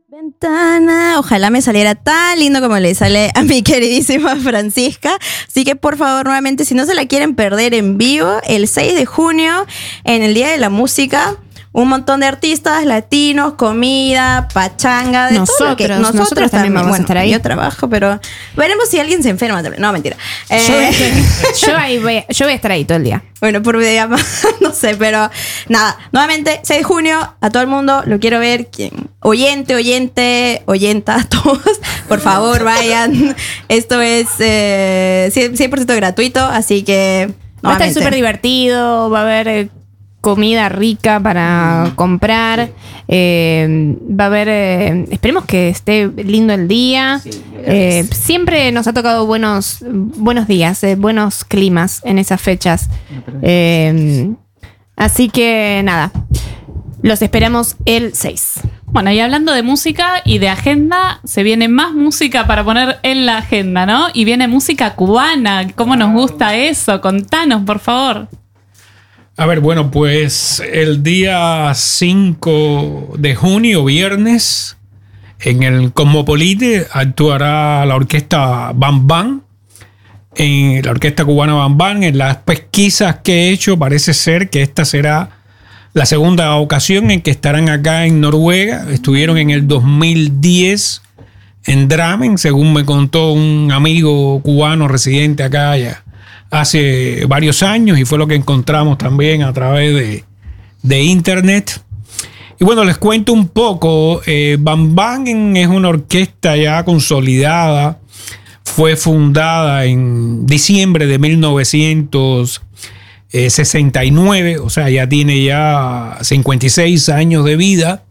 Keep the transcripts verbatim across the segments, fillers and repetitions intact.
Ventana, ojalá me saliera tan lindo como le sale a mi queridísima Francisca. Así que por favor, nuevamente, si no se la quieren perder en vivo, el seis de junio, en el Día de la Música, un montón de artistas latinos, comida, pachanga, de nosotros, todo lo que nosotros, nosotros también vamos bueno, a estar ahí. Yo trabajo, pero veremos si alguien se enferma también. No, mentira. Eh, Yo, voy a estar, yo, ahí voy, yo voy a estar ahí todo el día. Bueno, por videollamada, no sé, pero nada. Nuevamente, seis de junio, a todo el mundo, lo quiero ver. Quien, oyente, oyente, oyenta, todos, por favor, vayan. Esto es eh, cien por ciento gratuito, así que... Va a estar súper divertido, va a haber... Eh, comida rica para comprar, eh, va a haber, eh, esperemos que esté lindo el día. Sí, eh, siempre nos ha tocado buenos, buenos días, eh, buenos climas en esas fechas. Eh, así que nada, los esperamos el seis. Bueno, y hablando de música y de agenda, se viene más música para poner en la agenda, ¿no? Y viene música cubana. ¿Cómo nos gusta eso? Contanos, por favor. A ver, bueno, pues el día cinco de junio, viernes, en el Cosmopolite actuará la orquesta Bam Bam, en la orquesta cubana Bam Bam. En las pesquisas que he hecho parece ser que esta será la segunda ocasión en que estarán acá en Noruega. Estuvieron en el dos mil diez en Drammen, según me contó un amigo cubano residente acá ya hace varios años, y fue lo que encontramos también a través de, de internet. Y bueno, les cuento un poco. eh, Bam Bam es una orquesta ya consolidada. Fue fundada en diciembre de mil novecientos sesenta y nueve, o sea, ya tiene ya cincuenta y seis años de vida,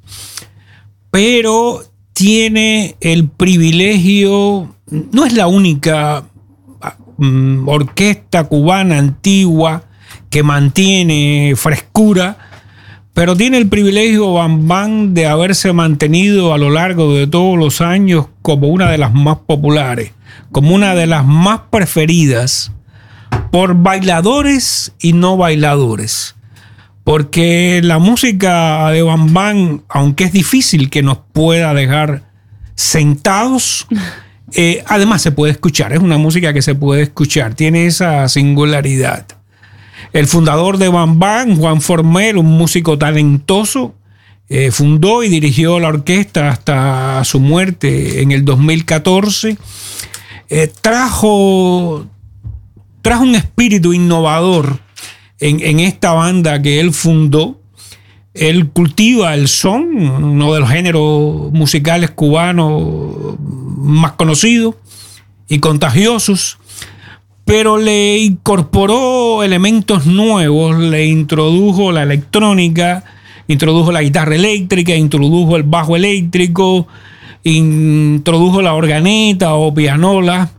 pero tiene el privilegio, no es la única orquesta cubana antigua que mantiene frescura, pero tiene el privilegio Bam Bam de haberse mantenido a lo largo de todos los años como una de las más populares, como una de las más preferidas por bailadores y no bailadores, porque la música de Bam Bam, aunque es difícil que nos pueda dejar sentados, Eh, además se puede escuchar, es una música que se puede escuchar, tiene esa singularidad. El fundador de Bam Bam, Juan Formel, un músico talentoso, eh, fundó y dirigió la orquesta hasta su muerte en el dos mil catorce. Eh, trajo, trajo un espíritu innovador en, en esta banda que él fundó. Él cultiva el son, uno de los géneros musicales cubanos más conocidos y contagiosos, pero le incorporó elementos nuevos, le introdujo la electrónica, introdujo la guitarra eléctrica, introdujo el bajo eléctrico, introdujo la organeta o pianola,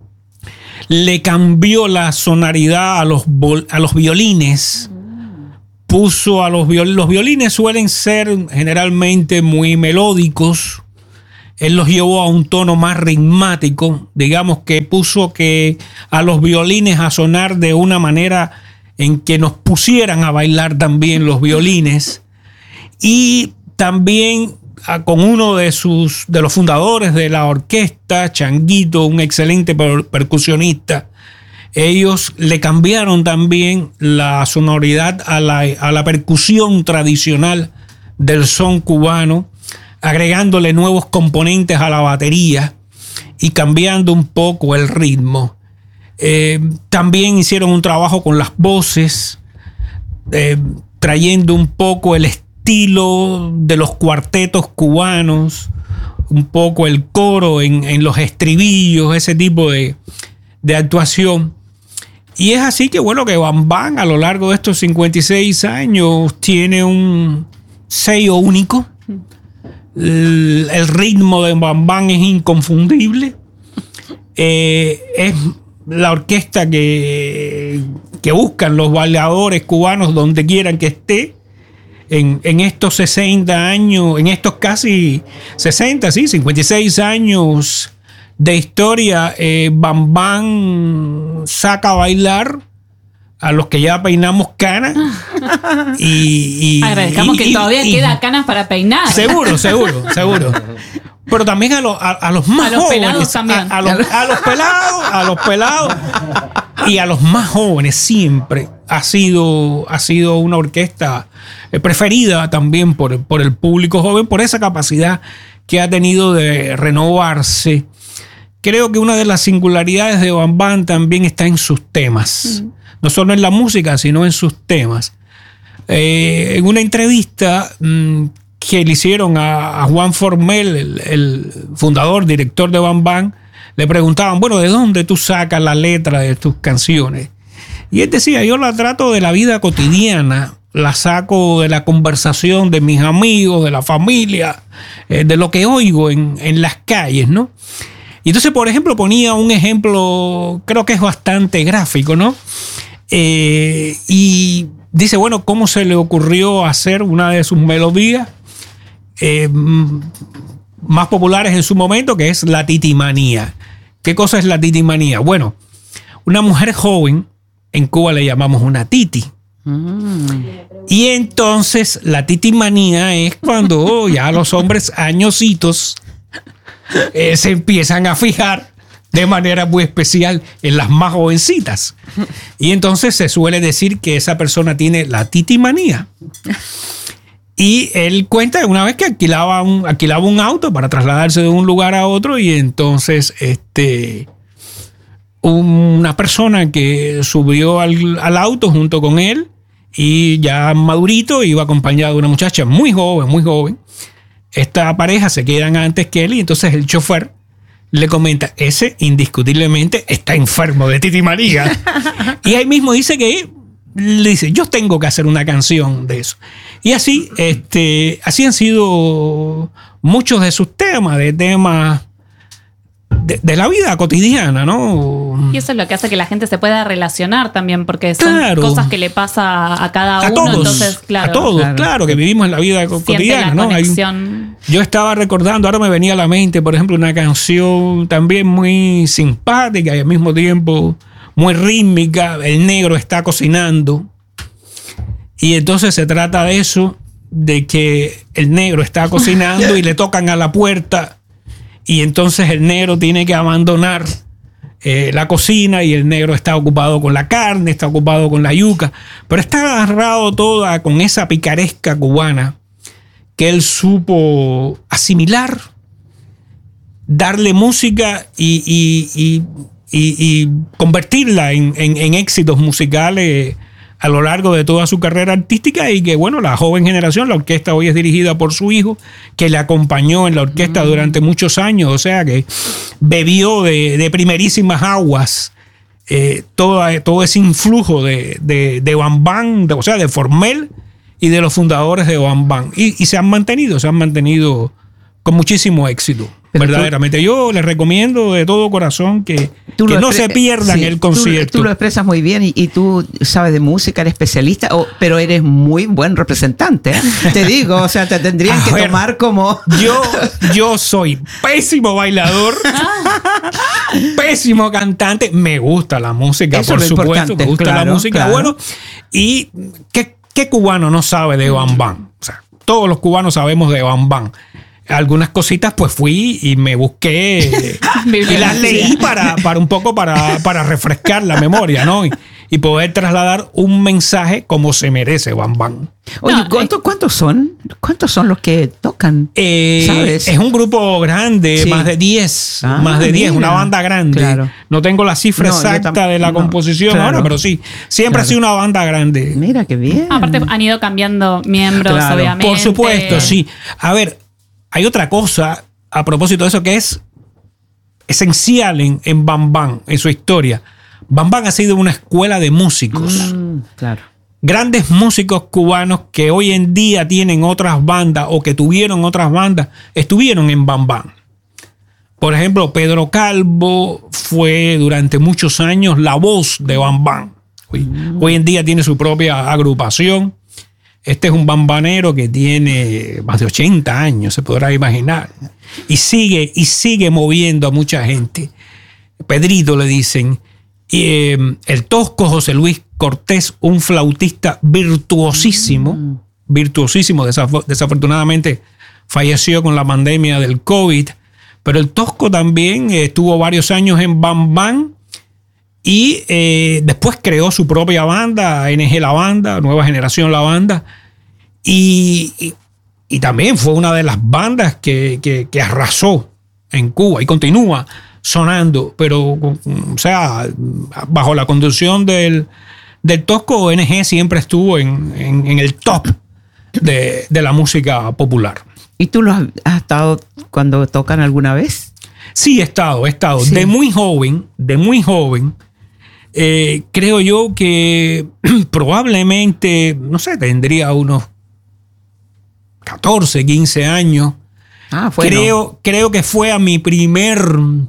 le cambió la sonoridad a los, a los violines. Puso a los violines, los violines suelen ser generalmente muy melódicos. Él los llevó a un tono más ritmático, digamos que puso que a los violines a sonar de una manera en que nos pusieran a bailar también los violines. Y también con uno de sus de los fundadores de la orquesta, Changuito, un excelente per- percusionista. Ellos le cambiaron también la sonoridad a la, a la percusión tradicional del son cubano, agregándole nuevos componentes a la batería y cambiando un poco el ritmo. Eh, también hicieron un trabajo con las voces, eh, trayendo un poco el estilo de los cuartetos cubanos, un poco el coro en, en los estribillos, ese tipo de, de actuación. Y es así que, bueno, que Bam Bam a lo largo de estos cincuenta y seis años tiene un sello único. El, el ritmo de Bam Bam es inconfundible. Eh, es la orquesta que, que buscan los bailadores cubanos donde quieran que esté. En, en estos sesenta años, en estos casi sesenta, sí, cincuenta y seis años de historia, eh, Bam Bam saca a bailar a los que ya peinamos canas. y, y Agradezcamos y, que y, todavía y, queda canas para peinar. Seguro, seguro, seguro. Pero también a, lo, a, a los más A los jóvenes. pelados también. A, a, los, a los pelados, a los pelados. Y a los más jóvenes siempre ha sido, ha sido una orquesta preferida también por, por el público joven, por esa capacidad que ha tenido de renovarse. Creo que una de las singularidades de Bam Bam también está en sus temas. Mm. No solo en la música, sino en sus temas. Eh, en una entrevista mmm, que le hicieron a, a Juan Formel, el, el fundador, director de Bam Bam, le preguntaban, bueno, ¿de dónde tú sacas la letra de tus canciones? Y él decía, yo la trato de la vida cotidiana, la saco de la conversación de mis amigos, de la familia, eh, de lo que oigo en, en las calles, ¿no? Y entonces, por ejemplo, ponía un ejemplo, creo que es bastante gráfico, ¿no? Eh, y dice, bueno, ¿cómo se le ocurrió hacer una de sus melodías eh, más populares en su momento, que es la titimanía? ¿Qué cosa es la titimanía? Bueno, una mujer joven, en Cuba le llamamos una titi. Mm. Y entonces la titimanía es cuando ya los hombres añositos eh, se empiezan a fijar de manera muy especial en las más jovencitas. Y entonces se suele decir que esa persona tiene la titimanía. Y él cuenta una vez que alquilaba un, alquilaba un auto para trasladarse de un lugar a otro y entonces este, una persona que subió al, al auto junto con él y ya madurito iba acompañado de una muchacha muy joven, muy joven. Esta pareja se quedan antes que él y entonces el chofer le comenta, ese indiscutiblemente está enfermo de titimanía. Y ahí mismo dice que le dice, yo tengo que hacer una canción de eso. Y así, este, así han sido muchos de sus temas, de temas de, de la vida cotidiana, ¿no? Y eso es lo que hace que la gente se pueda relacionar también, porque son claro. cosas que le pasa a cada a uno. Todos, entonces, claro, a todos, claro. claro, que vivimos en la vida cotidiana, la ¿no? conexión. Hay, yo estaba recordando, ahora me venía a la mente, por ejemplo, una canción también muy simpática y al mismo tiempo muy rítmica. El negro está cocinando. Y entonces se trata de eso, de que el negro está cocinando y le tocan a la puerta y entonces el negro tiene que abandonar eh, la cocina y el negro está ocupado con la carne, está ocupado con la yuca, pero está agarrado toda con esa picaresca cubana que él supo asimilar, darle música y, y, y, y, y convertirla en, en, en éxitos musicales a lo largo de toda su carrera artística y que, bueno, la joven generación, la orquesta hoy es dirigida por su hijo, que le acompañó en la orquesta mm. durante muchos años, o sea que bebió de, de primerísimas aguas eh, todo, todo ese influjo de, de, de Bam Bam, de, o sea, de Formel y de los fundadores de Bam Bam. Y, y se han mantenido, se han mantenido con muchísimo éxito. Pero verdaderamente, tú, yo les recomiendo de todo corazón que, que no se pierdan sí, el concierto. Tú, tú lo expresas muy bien y, y tú sabes de música, eres especialista, oh, pero eres muy buen representante. ¿eh? Te digo, o sea, te tendrían A que ver, tomar como... Yo, yo soy pésimo bailador, pésimo cantante, me gusta la música, eso por supuesto, me gusta claro, la música, claro. Bueno, y ¿qué, qué cubano no sabe de Bam Bam? O sea, todos los cubanos sabemos de Bam Bam. Algunas cositas pues fui y me busqué y las leí para, para un poco para, para refrescar la memoria, ¿no? Y, y poder trasladar un mensaje como se merece Bam Bam. Oye, no, ¿cuántos, ¿cuántos son? ¿Cuántos son los que tocan? Eh, ¿Sabes? Es un grupo grande, sí. más de diez, ah, más de diez, una banda grande. Claro. No tengo la cifra no, exacta de la no, composición claro. ahora, pero sí, siempre claro. ha sido una banda grande. Mira qué bien. Aparte han ido cambiando miembros, claro. obviamente. Por supuesto, sí. A ver, hay otra cosa a propósito de eso que es esencial en, en Bam Bam, en su historia. Bam Bam ha sido una escuela de músicos. Mm, claro. Grandes músicos cubanos que hoy en día tienen otras bandas o que tuvieron otras bandas, estuvieron en Bam Bam. Por ejemplo, Pedro Calvo fue durante muchos años la voz de Bam Bam. Hoy, mm. hoy en día tiene su propia agrupación. Este es un bambanero que tiene más de ochenta años, se podrá imaginar. Y sigue, y sigue moviendo a mucha gente. Pedrito le dicen. Y, eh, el tosco José Luis Cortés, un flautista virtuosísimo, mm. virtuosísimo, desaf- desafortunadamente falleció con la pandemia del COVID, pero el Tosco también eh, estuvo varios años en Bam Bam y eh, después creó su propia banda, N G La Banda, Nueva Generación La Banda, y, y, y también fue una de las bandas que, que, que arrasó en Cuba y continúa sonando, pero o sea, bajo la conducción del, del Tosco, O N G siempre estuvo en, en, en el top de, de la música popular. ¿Y tú lo has, has estado cuando tocan alguna vez? Sí, he estado, he estado. Sí. De muy joven, de muy joven, eh, creo yo que probablemente, no sé, tendría unos catorce, quince años. Ah, fue. Creo, creo que fue a mi primer,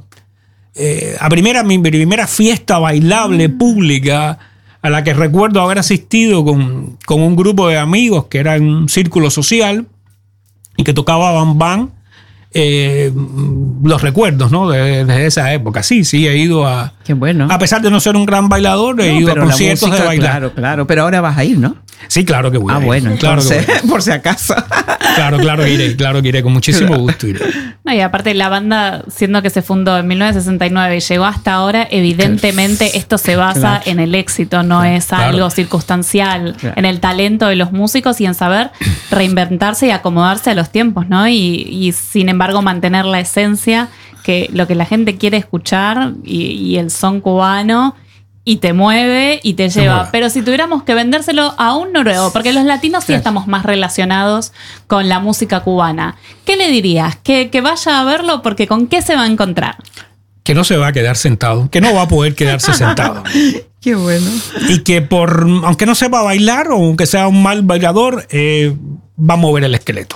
eh, a primera, mi primera fiesta bailable mm. pública, a la que recuerdo haber asistido con, con un grupo de amigos que era en un círculo social y que tocaba Bam Bam. Eh, los recuerdos, ¿no? Desde de esa época. Sí, sí, he ido a... Qué bueno. A pesar de no ser un gran bailador, he no, ido a conciertos música, de bailar. Claro, claro. Pero ahora vas a ir, ¿no? Sí, claro que voy. Ah, a ir. bueno, claro entonces, que voy. por si acaso. Claro, claro que iré, claro que iré, con muchísimo gusto iré. No, y aparte la banda, siendo que se fundó en mil novecientos sesenta y nueve y llegó hasta ahora, evidentemente esto se basa claro. en el éxito, no claro. es algo claro. circunstancial, claro. en el talento de los músicos y en saber reinventarse y acomodarse a los tiempos, ¿no? Y, y sin embargo mantener la esencia, que lo que la gente quiere escuchar y, y el son cubano, y te mueve y te lleva. Pero si tuviéramos que vendérselo a un noruego, porque los latinos sí estamos más relacionados con la música cubana, ¿qué le dirías? Que, que vaya a verlo, porque ¿con qué se va a encontrar? Que no se va a quedar sentado, que no va a poder quedarse sentado. Qué bueno. Y que por, aunque no sepa bailar o aunque sea un mal bailador, eh, va a mover el esqueleto.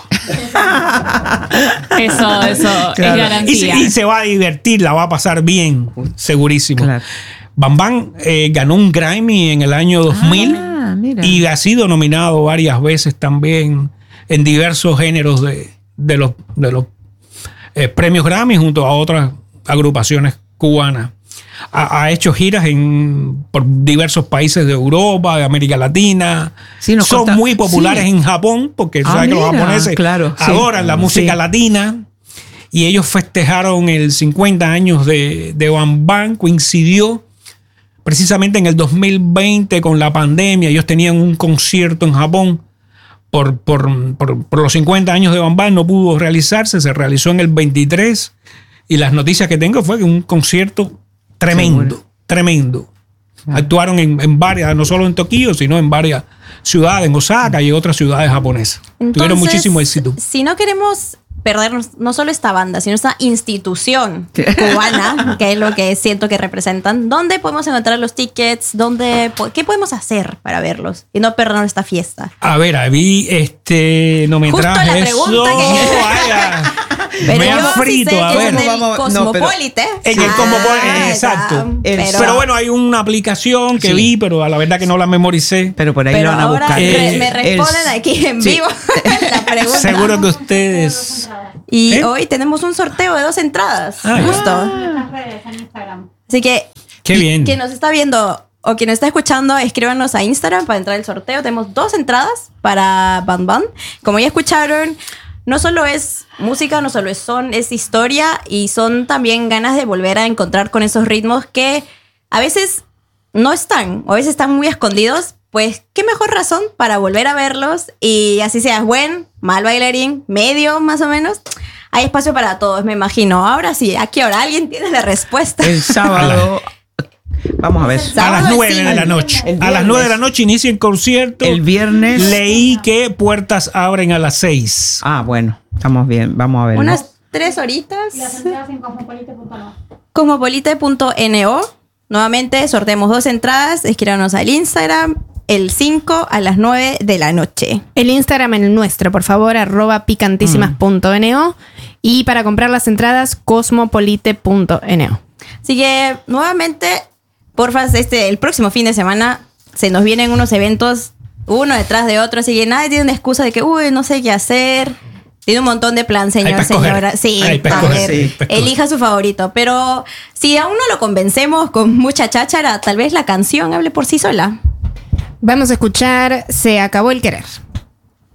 Eso, eso claro. es garantía. Y, y se va a divertir, la va a pasar bien, segurísimo. Claro. Bam Bam eh, ganó un Grammy en el año dos mil ah, y ha sido nominado varias veces también en diversos géneros de, de los, de los eh, premios Grammy junto a otras agrupaciones cubanas. Ha, ha hecho giras en, por diversos países de Europa, de América Latina. Sí, son conta- muy populares sí. en Japón porque ah, sabes que los japoneses claro, adoran sí. la música sí. latina. Y ellos festejaron el cincuenta años de, de Bam Bam, coincidió precisamente en el dos mil veinte con la pandemia. Ellos tenían un concierto en Japón por, por, por, por los cincuenta años de Bam Bam. No pudo realizarse, se realizó en el veintitrés. Y las noticias que tengo fue que un concierto tremendo, Seguro. tremendo. Ah. Actuaron en, en varias, no solo en Tokio, sino en varias ciudades, en Osaka y otras ciudades japonesas. Entonces, tuvieron muchísimo éxito. Si no queremos perdernos no solo esta banda, sino esta institución cubana, que es lo que siento que representan, ¿dónde podemos encontrar los tickets? ¿Dónde, ¿Qué podemos hacer para verlos y no perdernos esta fiesta? A ver, vi este, no me Justo traje la pregunta eso. que... Vaya. Pero me yo han frito, sí sé a que ver. es en el Vamos, Cosmopolite. no, en el ah, Cosmopolite, exacto. Pero, pero bueno, hay una aplicación que sí. vi, pero a la verdad que no la memoricé. Pero por ahí pero lo van a ahora buscar. Re, Eh, me responden el, aquí en sí. vivo la pregunta. Seguro que ustedes... Y ¿Eh? hoy tenemos un sorteo de dos entradas. Ah, justo. En redes, en Instagram. Así que Qué bien. quien nos está viendo o quien nos está escuchando, escríbanos a Instagram para entrar al sorteo. Tenemos dos entradas para Bam Bam. Como ya escucharon, no solo es música, no solo es son, es historia y son también ganas de volver a encontrar con esos ritmos que a veces no están o a veces están muy escondidos. Pues qué mejor razón para volver a verlos y así seas buen, mal bailarín, medio más o menos. Hay espacio para todos, me imagino. Ahora sí, ¿a qué hora? ¿Alguien tiene la respuesta? El sábado. Vamos a ver. A las nueve de la noche. A las nueve de la noche inicia el concierto. El viernes. Leí que puertas abren a las seis. Ah, bueno. Estamos bien. Vamos a ver. Unas tres horitas. Y las entradas en cosmopolite punto no. cosmopolite punto no. Nuevamente sorteamos dos entradas. Escríbanos al Instagram. El cinco a las nueve de la noche. El Instagram el nuestro, por favor, arroba picantísimas punto no. Y para comprar las entradas, cosmopolite punto no. Así que, nuevamente, porfa, este, el próximo fin de semana se nos vienen unos eventos uno detrás de otro. Así que nadie tiene una excusa de que, uy, no sé qué hacer. Tiene un montón de plan, señor, señora. Sí, Hay pa' a escoger, ver, sí, pa' escoger. elija su favorito. Pero si aún no lo convencemos con mucha cháchara, tal vez la canción hable por sí sola. Vamos a escuchar Se acabó el querer.